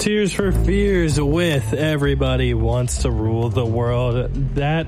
Tears for Fears with Everybody Wants to Rule the World. That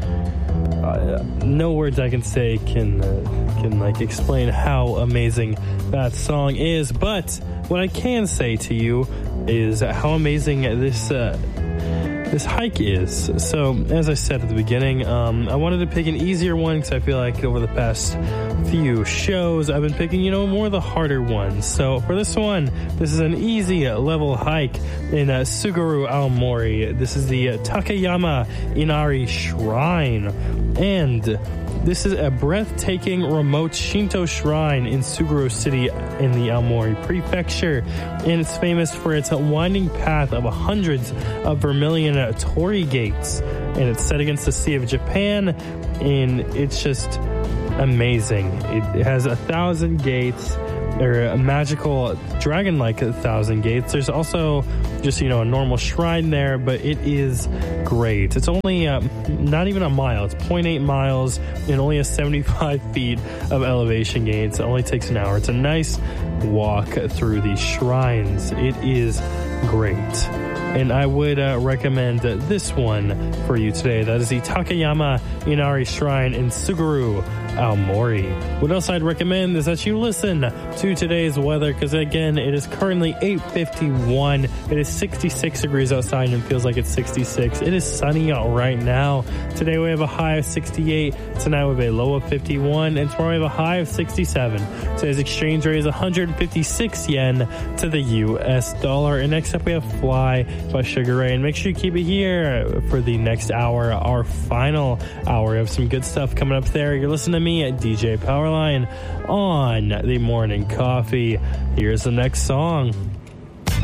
no words I can say can like explain how amazing that song is, but what I can say to you is how amazing this hike is. So, as I said at the beginning, I wanted to pick an easier one because I feel like over the past few shows, I've been picking, more of the harder ones. So, for this one, this is an easy level hike in Suguru, Aomori. This is the Takayama Inari Shrine. And this is a breathtaking remote Shinto shrine in Suguru City in the Aomori Prefecture, and it's famous for its winding path of hundreds of vermilion torii gates, and it's set against the Sea of Japan, and it's just amazing. It has 1,000 gates, or a magical dragon-like 1,000 gates. There's also just, a normal shrine there, but it is great. It's only not even a mile. It's 0.8 miles and only has 75 feet of elevation gains. It only takes an hour. It's a nice walk through these shrines. It is great. And I would recommend this one for you today. That is the Takayama Inari Shrine in Suguru, Aomori. What else I'd recommend is that you listen to today's weather, because again, it is currently 8:51. It is 66 degrees outside and feels like it's 66. It is sunny out right now. Today we have a high of 68. Tonight we have a low of 51. And tomorrow we have a high of 67. Today's exchange rate is 156 yen to the US dollar. And next up we have Fly by Sugar Ray. And make sure you keep it here for the next hour, our final hour. We have some good stuff coming up there. You're listening to me at DJ Powerline on the Morning Coffee. Here's the next song.